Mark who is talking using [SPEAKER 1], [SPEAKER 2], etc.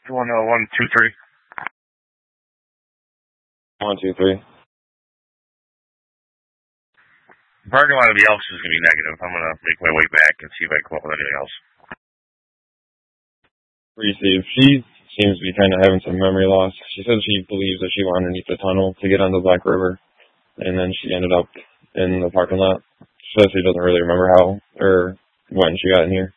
[SPEAKER 1] 1, 2, 3.
[SPEAKER 2] 1, 2, 3.
[SPEAKER 1] Parking lot of the Elks is going to be negative. I'm going to make my way back and see if I come up with anything else.
[SPEAKER 2] Receive. She seems to be kind of having some memory loss. She said she believes that she went underneath the tunnel to get onto Black River, and then she ended up in the parking lot. She says she doesn't really remember how or when she got in here.